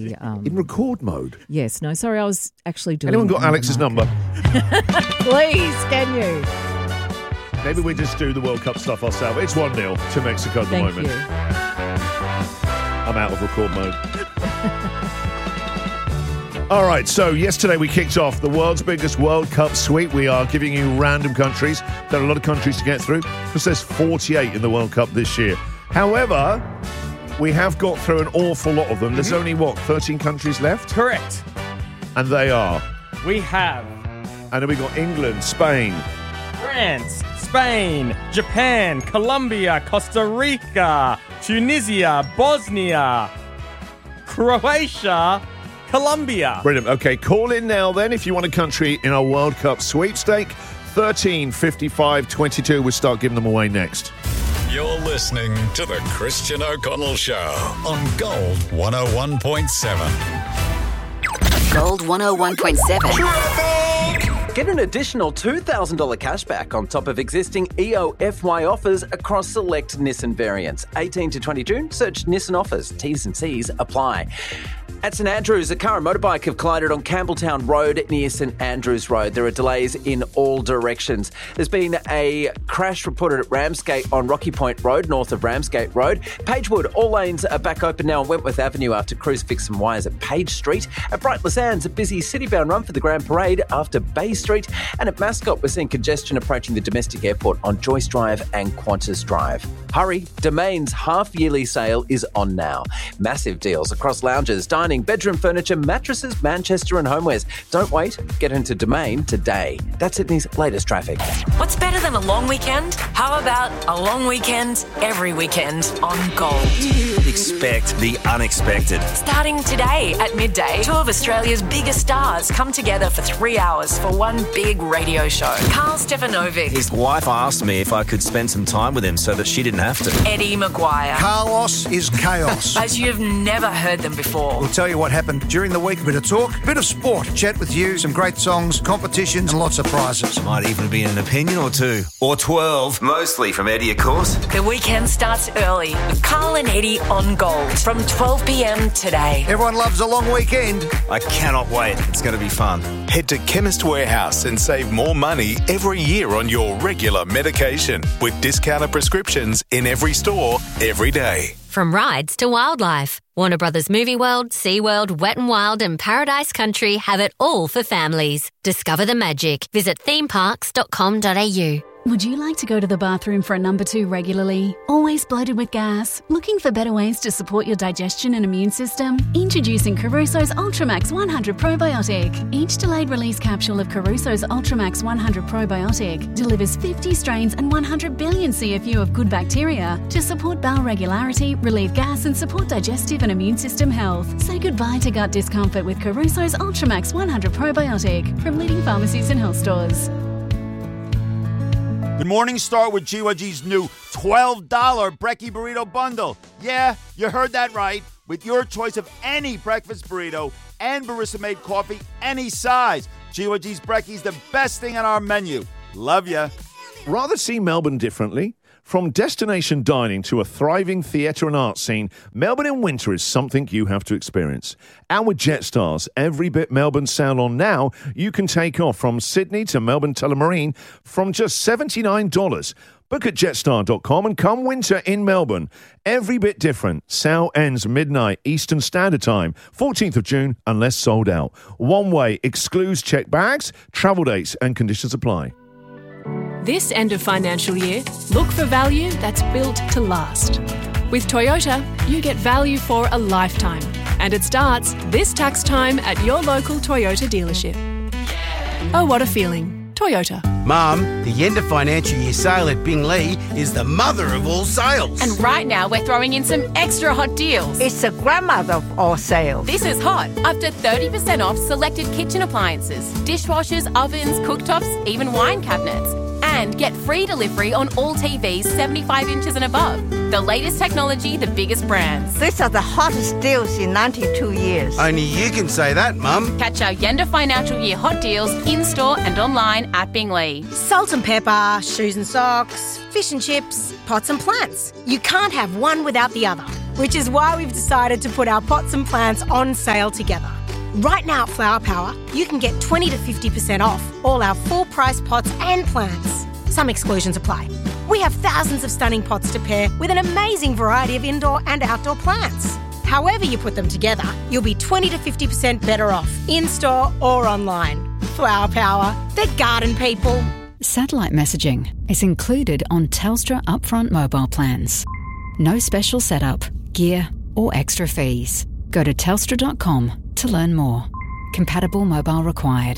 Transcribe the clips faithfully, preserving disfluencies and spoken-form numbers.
a... Um, In record mode? Yes. No, sorry, I was actually doing... Anyone got Alex's number? Please, can you? Maybe we just do the World Cup stuff ourselves. It's one nil to Mexico at the Thank moment. you. I'm out of record mode. All right, so yesterday we kicked off the world's biggest World Cup sweep. We are giving you random countries. There are a lot of countries to get through because there's forty-eight in the World Cup this year. However, we have got through an awful lot of them. There's only, what, thirteen countries left? Correct. And they are? We have... And then we got England, Spain. France, Spain, Japan, Colombia, Costa Rica, Tunisia, Bosnia, Croatia... Colombia. Brilliant. Okay, call in now then if you want a country in our World Cup sweepstake. thirteen fifty-five twenty-two. We'll start giving them away next. You're listening to the Christian O'Connell Show on Gold one oh one point seven. Gold one oh one point seven. Get an additional two thousand dollars cashback on top of existing E O F Y offers across select Nissan variants. eighteen to twenty June, search Nissan offers. T's and C's apply. At St Andrews, a car and motorbike have collided on Campbelltown Road near St Andrews Road. There are delays in all directions. There's been a crash reported at Ramsgate on Rocky Point Road, north of Ramsgate Road. Pagewood, all lanes are back open now on Wentworth Avenue after crews fixed some wires at Page Street. At Bright Sands, a busy city-bound run for the Grand Parade after Bay Street. And at Mascot, we're seeing congestion approaching the domestic airport on Joyce Drive and Qantas Drive. Hurry, Domain's half-yearly sale is on now. Massive deals across lounges, dining, bedroom furniture, mattresses, Manchester and homewares. Don't wait, get into Domain today. That's Sydney's latest traffic. What's better than a long weekend? How about a long weekend every weekend on Gold? Expect the unexpected. Starting today at midday, two of Australia's biggest stars come together for three hours for one big radio show. Carl Stefanovic. His wife asked me if I could spend some time with him so that she didn't have to. Eddie Maguire. Carlos is chaos. As you've never heard them before. We'll tell you what happened during the week. A bit of talk, a bit of sport, chat with you, some great songs, competitions and lots of prizes. Might even be an opinion or two. Or twelve. Mostly from Eddie, of course. The weekend starts early with Carl and Eddie on Gold from twelve p.m. today. Everyone loves a long weekend. I cannot wait. It's going to be fun. Head to Chemist Warehouse and save more money every year on your regular medication with discounted prescriptions in every store, every day. From rides to wildlife, Warner Brothers Movie World, SeaWorld, Wet n Wild and Paradise Country have it all for families. Discover the magic. Visit theme parks dot com dot a u. Would you like to go to the bathroom for a number two regularly? Always bloated with gas? Looking for better ways to support your digestion and immune system? Introducing Caruso's Ultramax one hundred Probiotic. Each delayed release capsule of Caruso's Ultramax one hundred Probiotic delivers fifty strains and one hundred billion C F U of good bacteria to support bowel regularity, relieve gas and support digestive and immune system health. Say goodbye to gut discomfort with Caruso's Ultramax one hundred Probiotic from leading pharmacies and health stores. Good morning, start with G Y G's new twelve dollars Brekkie Burrito Bundle. Yeah, you heard that right. With your choice of any breakfast burrito and barista-made coffee, any size. G Y G's Brekkie's the best thing on our menu. Love ya. Rather see Melbourne differently? From destination dining to a thriving theatre and art scene, Melbourne in winter is something you have to experience. And with Jetstar's Every Bit Melbourne sale on now, you can take off from Sydney to Melbourne Tullamarine from just seventy-nine dollars. Book at jetstar dot com and come winter in Melbourne. Every bit different. Sale ends midnight Eastern Standard Time, fourteenth of June, unless sold out. One way, excludes checked bags, travel dates and conditions apply. This end of financial year, look for value that's built to last. With Toyota, you get value for a lifetime. And it starts this tax time at your local Toyota dealership. Oh, what a feeling. Toyota. Mum, the end of financial year sale at Binglee is the mother of all sales. And right now we're throwing in some extra hot deals. It's the grandmother of all sales. This is hot. Up to thirty percent off selected kitchen appliances, dishwashers, ovens, cooktops, even wine cabinets. And get free delivery on all T Vs seventy-five inches and above. The latest technology, the biggest brands. These are the hottest deals in ninety-two years. Only you can say that, Mum. Catch our Yenda Financial Year hot deals in-store and online at Binglee. Salt and pepper, shoes and socks, fish and chips, pots and plants. You can't have one without the other. which is why we've decided to put our pots and plants on sale together. Right now at Flower Power, you can get twenty to fifty percent off all our full-price pots and plants. Some exclusions apply. We have thousands of stunning pots to pair with an amazing variety of indoor and outdoor plants. However you put them together, you'll be twenty to fifty percent better off, in-store or online. Flower Power, the garden people. Satellite messaging is included on Telstra upfront mobile plans. No special setup, gear or extra fees. Go to telstra dot com to learn more. Compatible mobile required.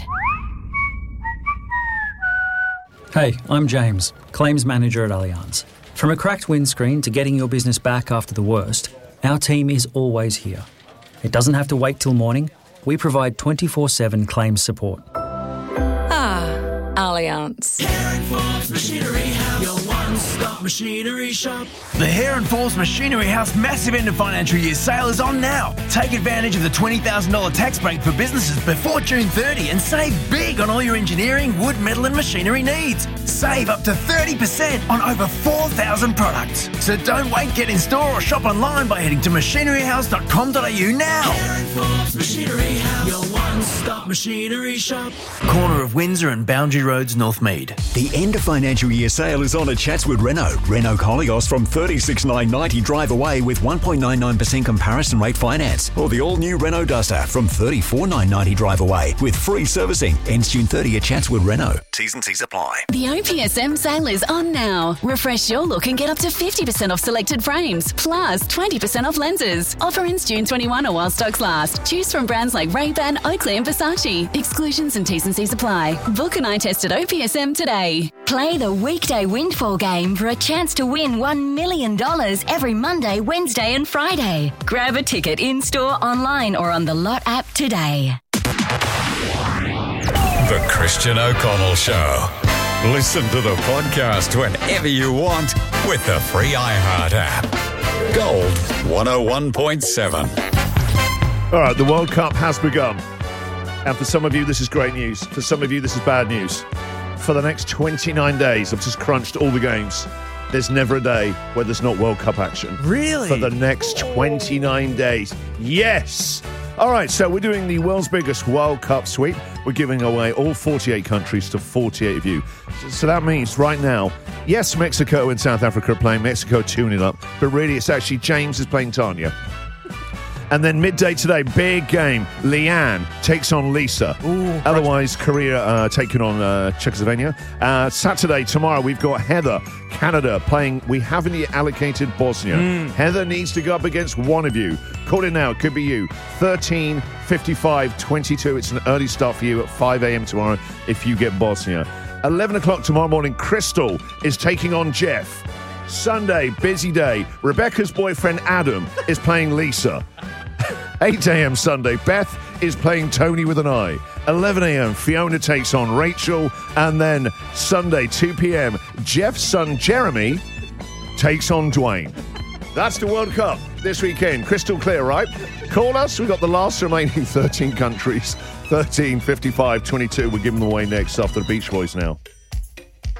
Hey, I'm James, Claims Manager at Allianz. From a cracked windscreen to getting your business back after the worst, our team is always here. It doesn't have to wait till morning. We provide twenty-four seven claims support. Ah, Allianz. Machinery House, your one-stop machinery shop. The Hair and Force Machinery House massive end of financial year sale is on now. Take advantage of the twenty thousand dollars tax break for businesses before June thirtieth and save big on all your engineering, wood, metal and machinery needs. Save up to thirty percent on over four thousand products. So don't wait, get in store or shop online by heading to machinery house dot com dot a u now. Hair and Force Machinery House, your one-stop machinery shop. Corner of Windsor and Boundary Roads, Northmead. The end of financial year sale is on at Chatswood Renault. Renault Koleos from thirty-six thousand nine hundred ninety dollars drive away with one point nine nine percent comparison rate finance. Or the all-new Renault Duster from thirty-four thousand nine hundred ninety dollars drive away with free servicing. Ends June thirtieth at Chatswood Renault. T's and C's apply. The O P S M sale is on now. Refresh your look and get up to fifty percent off selected frames, plus twenty percent off lenses. Offer ends June twenty-first or while stocks last. Choose from brands like Ray-Ban, Oakley and Versace. Exclusions and T's and C's apply. Book an eye test at O P S M today. Play the weekday windfall game for a chance to win one million dollars every Monday, Wednesday and Friday. Grab a ticket in-store, online or on the Lot app today. The Christian O'Connell Show. Listen to the podcast whenever you want with the free iHeart app. Gold one oh one point seven. All right, the World Cup has begun. And for some of you, this is great news. For some of you, this is bad news. For the next twenty-nine days, I've just crunched all the games. There's never a day where there's not World Cup action. Really? For the next twenty-nine days. Yes! All right, so we're doing the world's biggest World Cup sweep. We're giving away all forty-eight countries to forty-eight of you. So that means right now, yes, Mexico and South Africa are playing. Mexico tuning up. But really, it's actually James is playing Tanya. And then midday today, big game. Leanne takes on Lisa. Ooh, Otherwise, Korea uh, taking on uh, Czechoslovakia. Uh, Saturday, tomorrow, we've got Heather, Canada, playing. We haven't yet allocated Bosnia. Mm. Heather needs to go up against one of you. Call it now. It could be you. thirteen fifty-five twenty-two. It's an early start for you at five a.m. tomorrow if you get Bosnia. eleven o'clock tomorrow morning, Crystal is taking on Jeff. Sunday, busy day. Rebecca's boyfriend, Adam, is playing Lisa. eight a.m. Sunday, Beth is playing Tony with an I. eleven a.m. Fiona takes on Rachel. And then Sunday, two p.m. Jeff's son, Jeremy, takes on Dwayne. That's the World Cup this weekend. Crystal clear, right? Call us. We've got the last remaining thirteen countries. thirteen fifty-five twenty-two. We'll give them away next after the Beach Boys now.